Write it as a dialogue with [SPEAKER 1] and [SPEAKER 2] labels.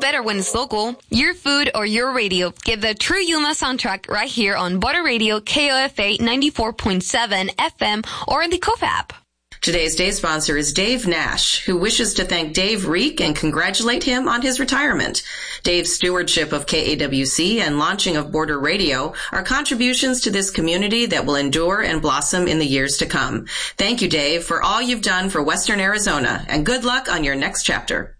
[SPEAKER 1] better when it's local. Your food or your radio. Get the true Yuma soundtrack right here on Border Radio KOFA 94.7 FM or in the KOFA app.
[SPEAKER 2] Today's day sponsor is Dave Nash, who wishes to thank Dave Reek and congratulate him on his retirement. Dave's stewardship of KAWC and launching of Border Radio are contributions to this community that will endure and blossom in the years to come. Thank you, Dave, for all you've done for Western Arizona, and good luck on your next chapter.